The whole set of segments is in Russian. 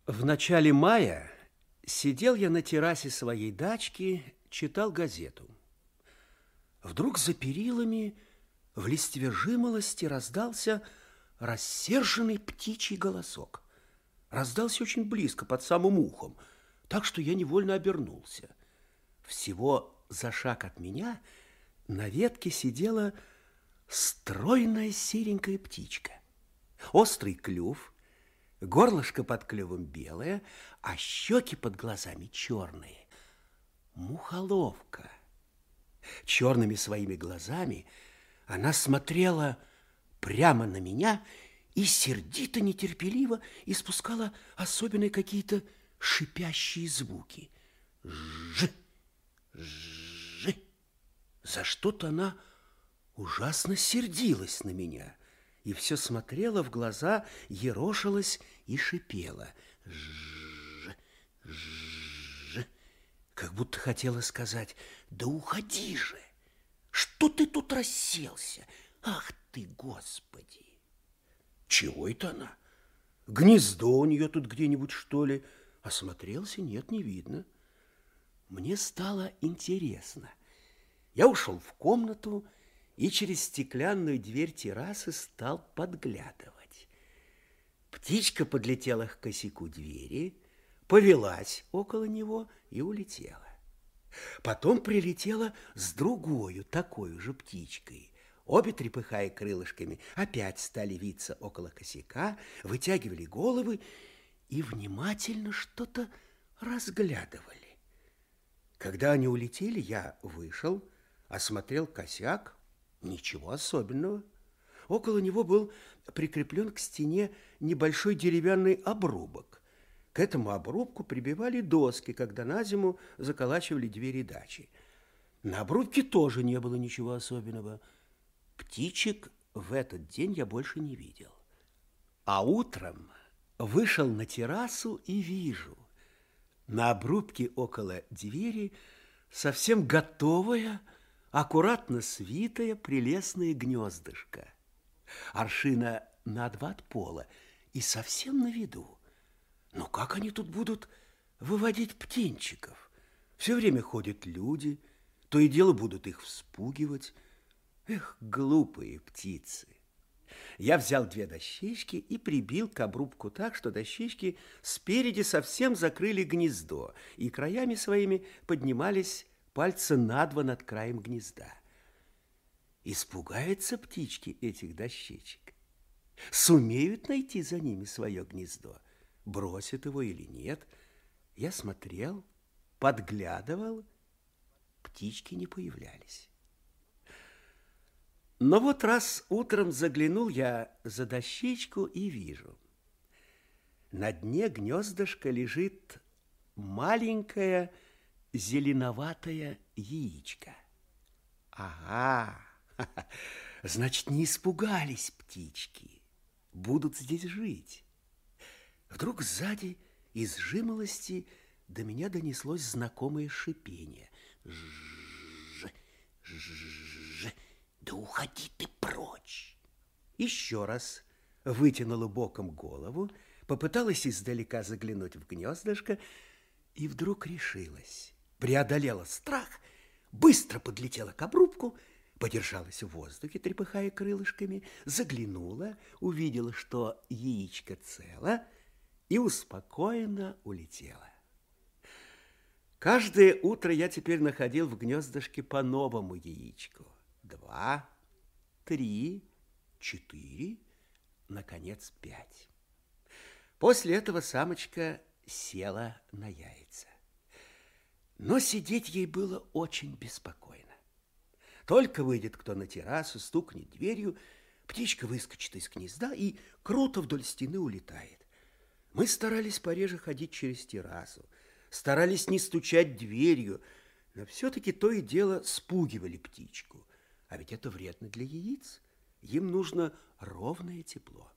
В начале мая сидел я на террасе своей дачки, читал газету. Вдруг за перилами в листве жимолости раздался рассерженный птичий голосок. Раздался очень близко, под самым ухом, так что я невольно обернулся. Всего за шаг от меня на ветке сидела стройная серенькая птичка. Острый клюв, горлышко под клювом белое, а щеки под глазами черные. Мухоловка. Черными своими глазами она смотрела прямо на меня и сердито, нетерпеливо испускала особенные какие-то шипящие звуки. Жжж, жжж. За что-то она ужасно сердилась на меня и все смотрела в глаза, ерошилась и шипела. Жжж, жжж. Как будто хотела сказать: да уходи же! Что ты тут расселся? Ах ты, Господи! Чего это она? Гнездо у нее тут где-нибудь, что ли? Осмотрелся, нет, не видно. Мне стало интересно. Я ушел в комнату и через стеклянную дверь террасы стал подглядывать. Птичка подлетела к косяку двери, повелась около него и улетела. Потом прилетела с другою, такой же птичкой. Обе, трепыхая крылышками, опять стали виться около косяка, вытягивали головы и внимательно что-то разглядывали. Когда они улетели, я вышел, осмотрел косяк. Ничего особенного. Около него был прикреплен к стене небольшой деревянный обрубок. К этому обрубку прибивали доски, когда на зиму заколачивали двери дачи. На обрубке тоже не было ничего особенного. Птичек в этот день я больше не видел. А утром вышел на террасу и вижу, на обрубке около двери совсем готовое, аккуратно свитое прелестное гнездышко. Аршина на 2 от пола и совсем на виду. Но как они тут будут выводить птенчиков? Все время ходят люди, то и дело будут их вспугивать. Эх, глупые птицы! Я взял 2 дощечки и прибил к обрубку так, что дощечки спереди совсем закрыли гнездо, и краями своими поднимались пальца на 2 над краем гнезда. Испугаются птички этих дощечек? Сумеют найти за ними свое гнездо? Бросят его или нет? Я смотрел, подглядывал, птички не появлялись. Но вот раз утром заглянул я за дощечку и вижу, на дне гнездышка лежит маленькое зеленоватое яичко. Ага, значит, не испугались птички, будут здесь жить. Вдруг сзади из жимолости до меня донеслось знакомое шипение. Жжж, жжж. Да уходи ты прочь! Еще раз вытянула боком голову, попыталась издалека заглянуть в гнездышко и вдруг решилась. Преодолела страх, быстро подлетела к обрубку, подержалась в воздухе, трепыхая крылышками, заглянула, увидела, что яичко цело, и успокоенно улетела. Каждое утро я теперь находил в гнездышке по новому яичку. 2, 3, 4, наконец 5. После этого самочка села на яйца. Но сидеть ей было очень беспокойно. Только выйдет кто на террасу, стукнет дверью, птичка выскочит из гнезда и круто вдоль стены улетает. Мы старались пореже ходить через террасу, старались не стучать дверью, но все-таки то и дело спугивали птичку. А ведь это вредно для яиц. Им нужно ровное тепло.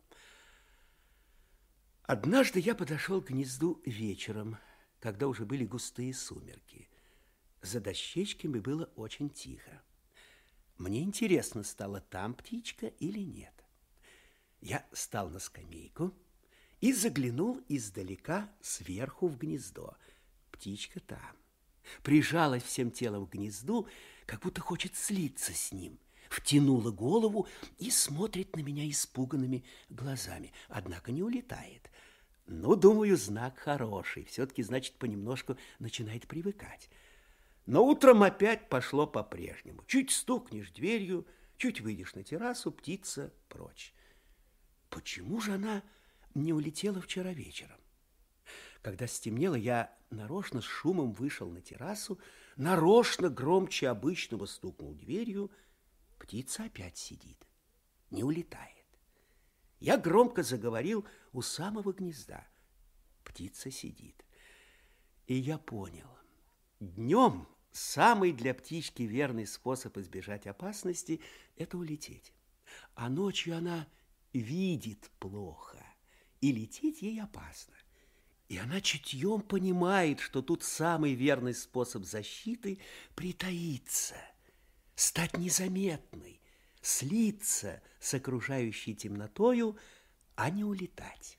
Однажды я подошел к гнезду вечером, когда уже были густые сумерки. За дощечками было очень тихо. Мне интересно стало, там птичка или нет. Я стал на скамейку и заглянул издалека сверху в гнездо. Птичка там. Прижалась всем телом к гнезду, как будто хочет слиться с ним. Втянула голову и смотрит на меня испуганными глазами, однако не улетает. Ну, думаю, знак хороший. Все-таки, значит, понемножку начинает привыкать. Но утром опять пошло по-прежнему. Чуть стукнешь дверью, чуть выйдешь на террасу, птица прочь. Почему же она не улетела вчера вечером? Когда стемнело, я нарочно с шумом вышел на террасу, нарочно громче обычного стукнул дверью. Птица опять сидит, не улетает. Я громко заговорил у самого гнезда. Птица сидит. И я понял, днем самый для птички верный способ избежать опасности – это улететь. А ночью она видит плохо, и лететь ей опасно. И она чутьем понимает, что тут самый верный способ защиты – притаиться, стать незаметной, слиться с окружающей темнотою, а не улетать.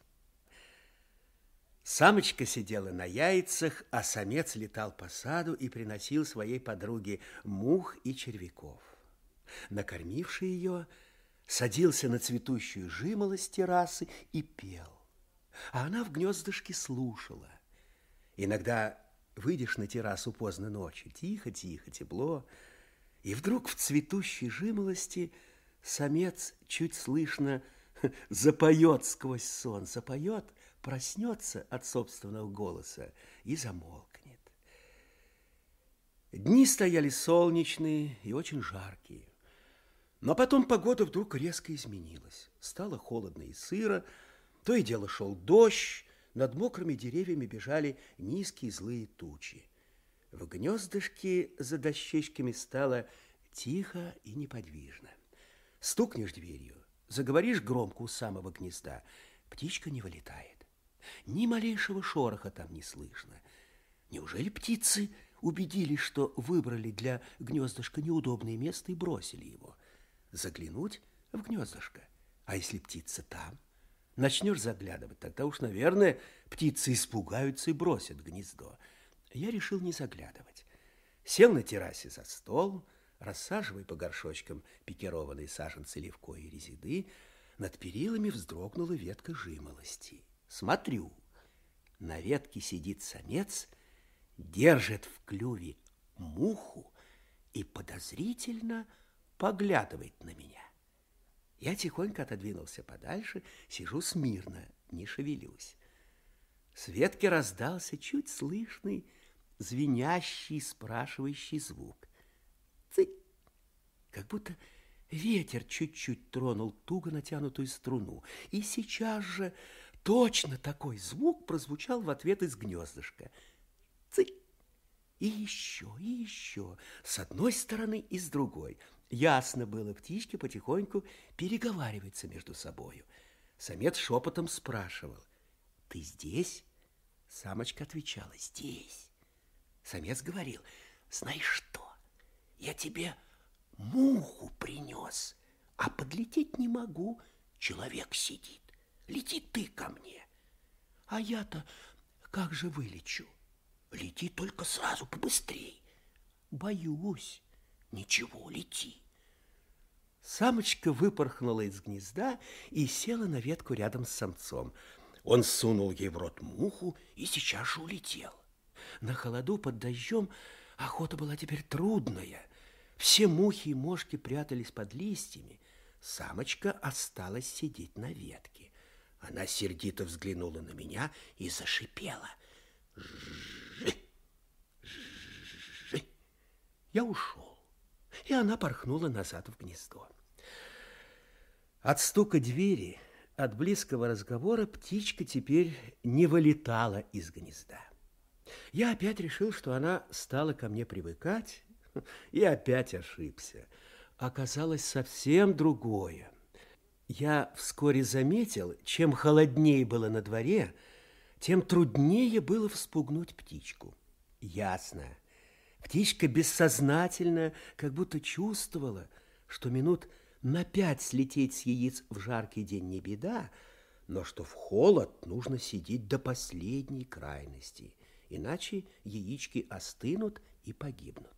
Самочка сидела на яйцах, а самец летал по саду и приносил своей подруге мух и червяков. Накормивший ее, садился на цветущую жимолость террасы и пел. А она в гнездышке слушала. Иногда выйдешь на террасу поздно ночью, тихо-тихо, тепло, и вдруг в цветущей жимолости самец чуть слышно запоет сквозь сон, запоет, проснется от собственного голоса и замолкнет. Дни стояли солнечные и очень жаркие. Но потом погода вдруг резко изменилась. Стало холодно и сыро, то и дело шел дождь, над мокрыми деревьями бежали низкие злые тучи. В гнездышке за дощечками стало тихо и неподвижно. Стукнешь дверью, заговоришь громко у самого гнезда, птичка не вылетает. Ни малейшего шороха там не слышно. Неужели птицы убедились, что выбрали для гнездышка неудобное место и бросили его? Заглянуть в гнездышко. А если птица там? Начнешь заглядывать, тогда уж, наверное, птицы испугаются и бросят гнездо. Я решил не заглядывать. Сел на террасе за стол, рассаживая по горшочкам пикированные саженцы левкоя и резиды. Над перилами вздрогнула ветка жимолости. Смотрю, на ветке сидит самец, держит в клюве муху и подозрительно поглядывает на меня. Я тихонько отодвинулся подальше, сижу смирно, не шевелюсь. С ветки раздался чуть слышный, звенящий, спрашивающий звук. Цыть! Как будто ветер чуть-чуть тронул туго натянутую струну. И сейчас же точно такой звук прозвучал в ответ из гнездышка. Цыть! И еще, с одной стороны и с другой. Ясно было, птички потихоньку переговариваются между собою. Самец шепотом спрашивал: «Ты здесь?» Самочка отвечала: «Здесь». Самец говорил: «Знаешь что, я тебе муху принес, а подлететь не могу, человек сидит, лети ты ко мне». «А я-то как же вылечу?» «Лети только сразу побыстрей». «Боюсь». «Ничего, лети». Самочка выпорхнула из гнезда и села на ветку рядом с самцом. Он сунул ей в рот муху и сейчас же улетел. На холоду под дождем охота была теперь трудная. Все мухи и мошки прятались под листьями. Самочка осталась сидеть на ветке. Она сердито взглянула на меня и зашипела: «Жжжи! Жжжи!» Я ушел, и она порхнула назад в гнездо. От стука двери, от близкого разговора птичка теперь не вылетала из гнезда. Я опять решил, что она стала ко мне привыкать, и опять ошибся. Оказалось совсем другое. Я вскоре заметил, чем холоднее было на дворе, тем труднее было вспугнуть птичку. Ясно. Птичка бессознательно как будто чувствовала, что минут на 5 слететь с яиц в жаркий день не беда, но что в холод нужно сидеть до последней крайности, иначе яички остынут и погибнут.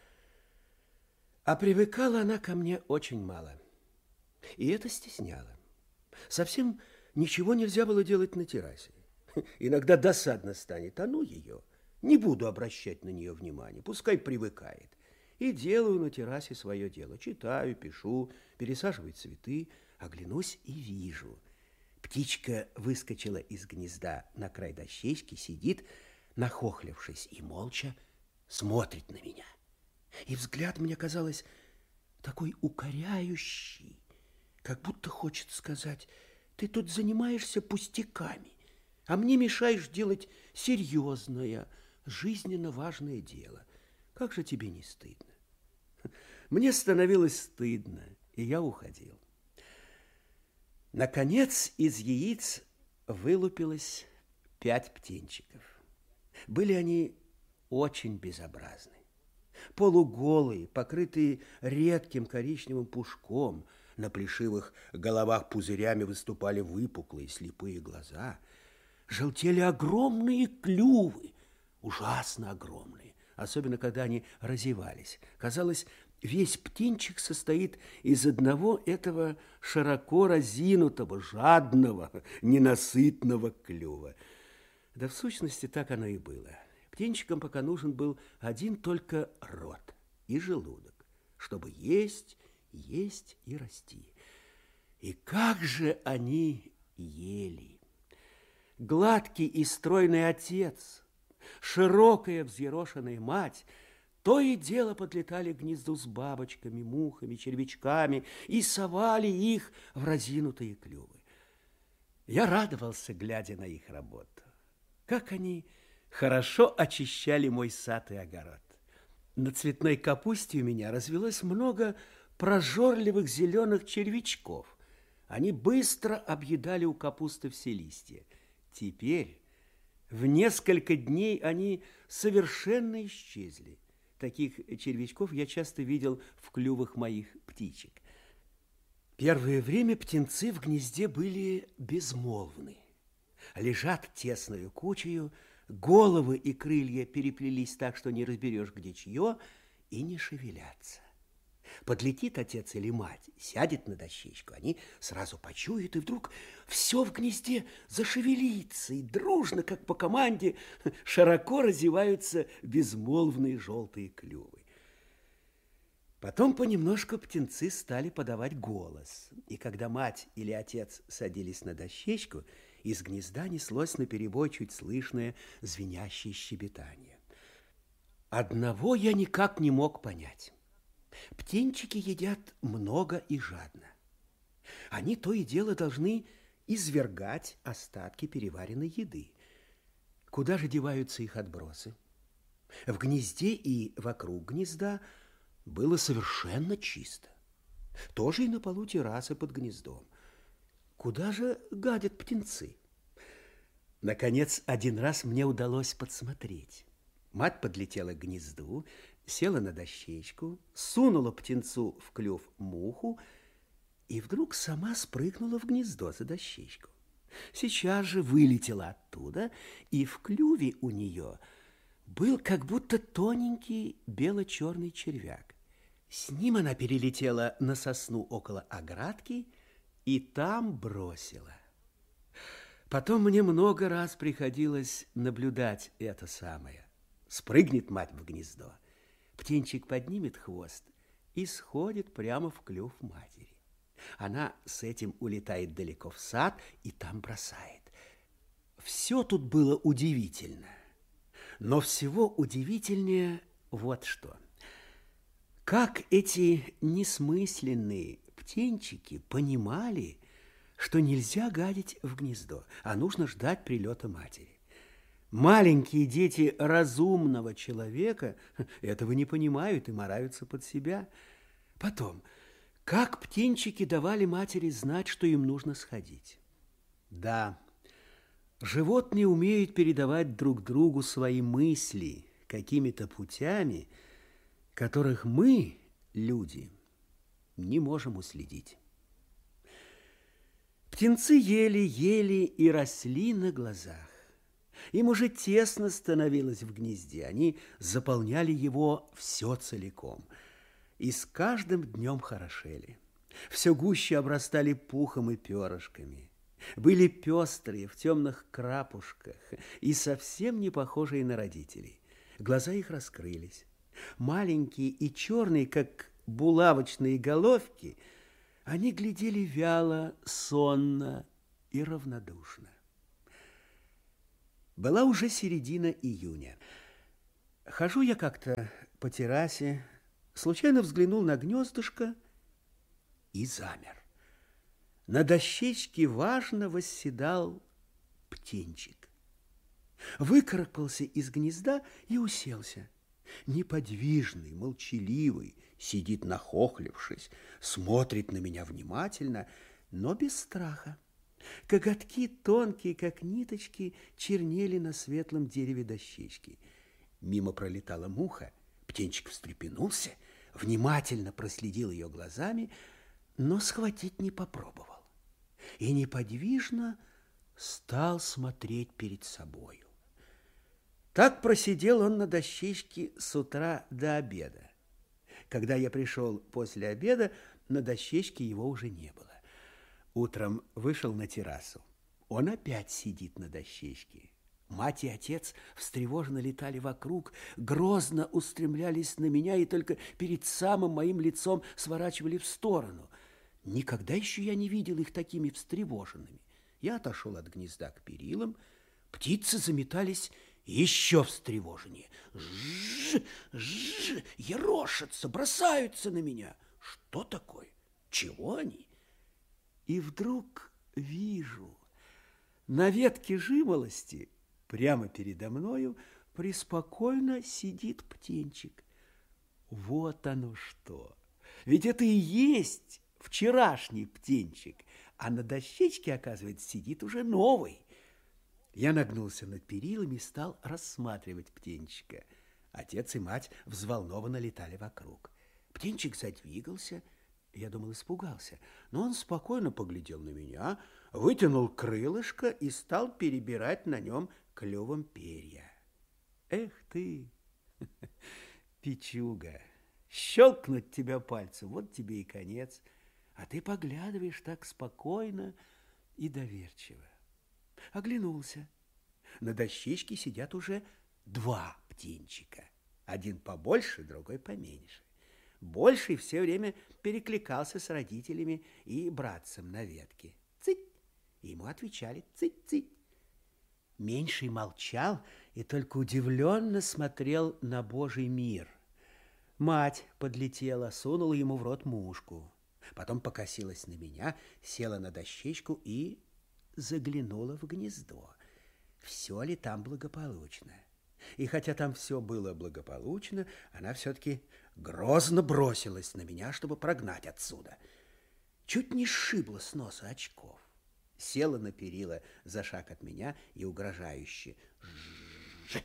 А привыкала она ко мне очень мало, и это стесняло. Совсем ничего нельзя было делать на террасе. Иногда досадно станет, а ну ее, не буду обращать на нее внимания, пускай привыкает. И делаю на террасе свое дело, читаю, пишу, пересаживаю цветы, оглянусь и вижу. Птичка выскочила из гнезда на край дощечки, сидит, нахохлившись, и молча смотрит на меня. И взгляд мне казалось такой укоряющий, как будто хочет сказать: ты тут занимаешься пустяками, а мне мешаешь делать серьезное, жизненно важное дело. Как же тебе не стыдно? Мне становилось стыдно, и я уходил. Наконец из яиц вылупилось 5 птенчиков. Были они очень безобразны. Полуголые, покрытые редким коричневым пушком, на плешивых головах пузырями выступали выпуклые слепые глаза, желтели огромные клювы, ужасно огромные, особенно когда они разевались. Казалось, весь птенчик состоит из одного этого широко разинутого, жадного, ненасытного клюва. Да в сущности так оно и было. Птенчикам пока нужен был один только рот и желудок, чтобы есть, есть и расти. И как же они ели! Гладкий и стройный отец, широкая взъерошенная мать то и дело подлетали к гнезду с бабочками, мухами, червячками и совали их в разинутые клювы. Я радовался, глядя на их работу. Как они хорошо очищали мой сад и огород. На цветной капусте у меня развелось много прожорливых зеленых червячков. Они быстро объедали у капусты все листья. Теперь в несколько дней они совершенно исчезли. Таких червячков я часто видел в клювах моих птичек. Первое время птенцы в гнезде были безмолвны. Лежат тесною кучею, головы и крылья переплелись так, что не разберешь, где чье, и не шевелятся. Подлетит отец или мать, сядет на дощечку, они сразу почуют, и вдруг все в гнезде зашевелится, и дружно, как по команде, широко разеваются безмолвные желтые клювы. Потом понемножку птенцы стали подавать голос, и когда мать или отец садились на дощечку, из гнезда неслось наперебой чуть слышное звенящее щебетание. Одного я никак не мог понять. Птенчики едят много и жадно. Они то и дело должны извергать остатки переваренной еды. Куда же деваются их отбросы? В гнезде и вокруг гнезда было совершенно чисто. Тоже и на полу террасы под гнездом. Куда же гадят птенцы? Наконец, один раз мне удалось подсмотреть. Мать подлетела к гнезду, села на дощечку, сунула птенцу в клюв муху и вдруг сама спрыгнула в гнездо за дощечку. Сейчас же вылетела оттуда, и в клюве у нее был как будто тоненький бело-черный червяк. С ним она перелетела на сосну около оградки и там бросила. Потом мне много раз приходилось наблюдать это самое. Спрыгнет мать в гнездо, птенчик поднимет хвост и сходит прямо в клюв матери. Она с этим улетает далеко в сад и там бросает. Все тут было удивительно, но всего удивительнее вот что. Как эти несмысленные птенчики понимали, что нельзя гадить в гнездо, а нужно ждать прилета матери. Маленькие дети разумного человека этого не понимают и мараются под себя. Потом, как птенчики давали матери знать, что им нужно сходить? Да, животные умеют передавать друг другу свои мысли какими-то путями, которых мы, люди, не можем уследить. Птенцы ели и росли на глазах. Им уже тесно становилось в гнезде, они заполняли его все целиком. И с каждым днем хорошели. Все гуще обрастали пухом и перышками. Были пестрые, в темных крапушках и совсем не похожие на родителей. Глаза их раскрылись. Маленькие и черные, как булавочные головки, они глядели вяло, сонно и равнодушно. Была уже середина июня. Хожу я как-то по террасе, случайно взглянул на гнездышко и замер. На дощечке важно восседал птенчик. Выкарабкался из гнезда и уселся. Неподвижный, молчаливый, сидит нахохлившись, смотрит на меня внимательно, но без страха. Коготки, тонкие, как ниточки, чернели на светлом дереве дощечки. Мимо пролетала муха, птенчик встрепенулся, внимательно проследил ее глазами, но схватить не попробовал. И неподвижно стал смотреть перед собою. Так просидел он на дощечке с утра до обеда. Когда я пришел после обеда, на дощечке его уже не было. Утром вышел на террасу. Он опять сидит на дощечке. Мать и отец встревоженно летали вокруг, грозно устремлялись на меня и только перед самым моим лицом сворачивали в сторону. Никогда еще я не видел их такими встревоженными. Я отошел от гнезда к перилам. Птицы заметались еще встревоженнее. Жжж, ерошатся, бросаются на меня. Что такое? Чего они? И вдруг вижу, на ветке жимолости прямо передо мною преспокойно сидит птенчик. Вот оно что! Ведь это и есть вчерашний птенчик, а на дощечке, оказывается, сидит уже новый. Я нагнулся над перилами и стал рассматривать птенчика. Отец и мать взволнованно летали вокруг. Птенчик задвигался. Я думал, испугался, но он спокойно поглядел на меня, вытянул крылышко и стал перебирать на нем клювом перья. Эх ты, печуга, щелкнуть тебя пальцем, вот тебе и конец, а ты поглядываешь так спокойно и доверчиво. Оглянулся. На дощечке сидят уже два птенчика, один побольше, другой поменьше. Больший все время перекликался с родителями и братцем на ветке. Цыть! Ему отвечали цыть-цыть. Меньший молчал и только удивленно смотрел на Божий мир. Мать подлетела, сунула ему в рот мушку. Потом покосилась на меня, села на дощечку и заглянула в гнездо. Все ли там благополучно? И хотя там все было благополучно, она все-таки грозно бросилась на меня, чтобы прогнать отсюда. Чуть не сшибла с носа очков. Села на перила за шаг от меня и угрожающе жжж,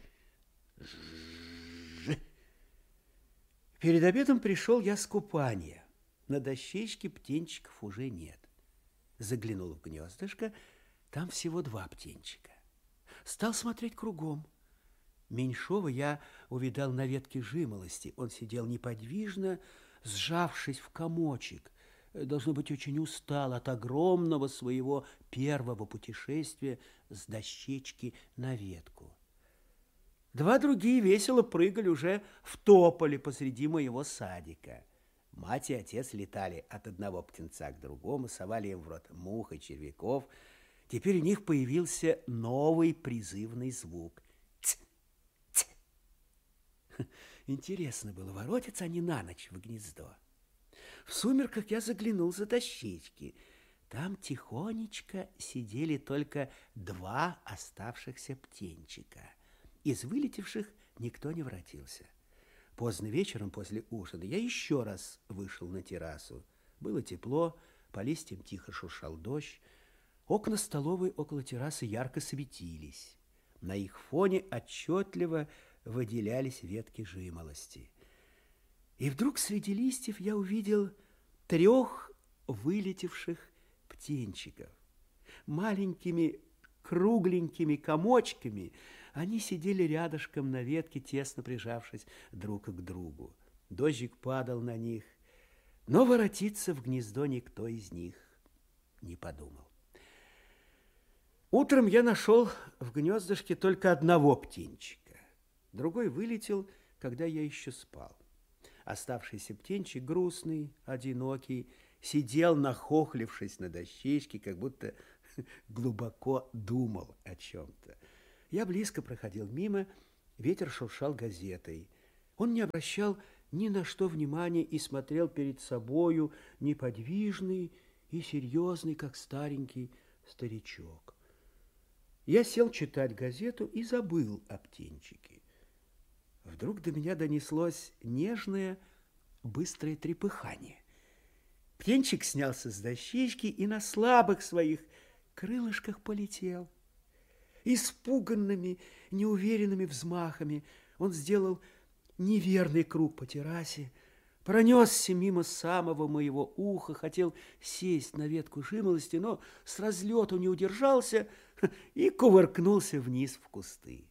жжж. Перед обедом пришел я с купания. На дощечке птенчиков уже нет. Заглянул в гнездышко, там всего два птенчика. Стал смотреть кругом. Меньшого я увидал на ветке жимолости. Он сидел неподвижно, сжавшись в комочек. Должно быть, очень устал от огромного своего первого путешествия с дощечки на ветку. Два другие весело прыгали уже в тополе посреди моего садика. Мать и отец летали от одного птенца к другому, совали им в рот мух и червяков. Теперь у них появился новый призывный звук. Интересно было, воротятся они на ночь в гнездо. В сумерках я заглянул за дощечки. Там тихонечко сидели только два оставшихся птенчика. Из вылетевших никто не воротился. Поздно вечером после ужина я еще раз вышел на террасу. Было тепло, по листьям тихо шуршал дождь. Окна столовой около террасы ярко светились. На их фоне отчетливо выделялись ветки жимолости. И вдруг среди листьев я увидел трех вылетевших птенчиков. маленькими кругленькими комочками, они сидели рядышком на ветке, тесно прижавшись друг к другу. Дождик падал на них, но воротиться в гнездо никто из них не подумал. Утром я нашел в гнездышке только одного птенчика. Другой вылетел, когда я еще спал. Оставшийся птенчик, грустный, одинокий, сидел, нахохлившись на дощечке, как будто глубоко думал о чем-то. Я близко проходил мимо, ветер шуршал газетой. Он не обращал ни на что внимания и смотрел перед собою, неподвижный и серьезный, как старенький старичок. Я сел читать газету и забыл о птенчике. Вдруг до меня донеслось нежное, быстрое трепыхание. Птенчик снялся с дощечки и на слабых своих крылышках полетел. Испуганными, неуверенными взмахами он сделал неверный круг по террасе, пронесся мимо самого моего уха, хотел сесть на ветку жимолости, но с разлету не удержался и кувыркнулся вниз в кусты.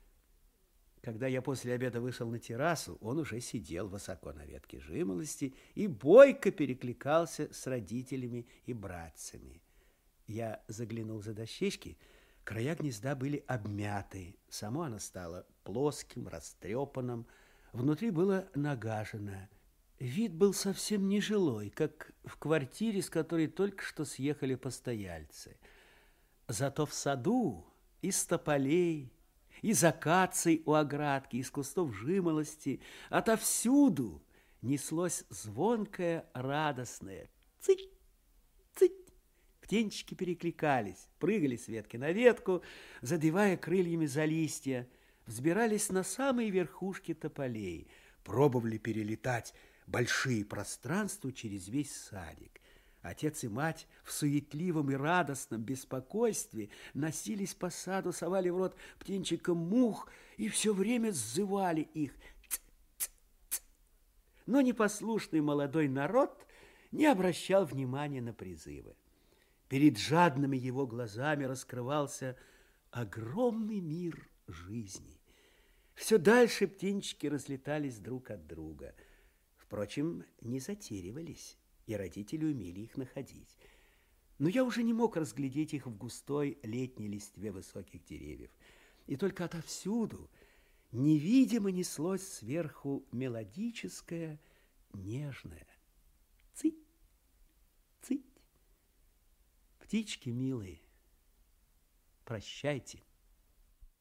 Когда я после обеда вышел на террасу, он уже сидел высоко на ветке жимолости и бойко перекликался с родителями и братцами. Я заглянул за дощечки, края гнезда были обмяты, само оно стало плоским, растрепанным, внутри было нагажено. Вид был совсем нежилой, как в квартире, с которой только что съехали постояльцы. Зато в саду из тополей, из акаций у оградки, из кустов жимолости, отовсюду неслось звонкое, радостное цыть, цыть. Птенчики перекликались, прыгали с ветки на ветку, задевая крыльями за листья, взбирались на самые верхушки тополей, пробовали перелетать большие пространства через весь садик. Отец и мать в суетливом и радостном беспокойстве носились по саду, совали в рот птенчикам мух и все время сзывали их. Но непослушный молодой народ не обращал внимания на призывы. Перед жадными его глазами раскрывался огромный мир жизни. Все дальше птенчики разлетались друг от друга. Впрочем, не затеривались, и родители умели их находить. Но я уже не мог разглядеть их в густой летней листве высоких деревьев. И только отовсюду невидимо неслось сверху мелодическое, нежное цыть, цыть. Птички милые, прощайте.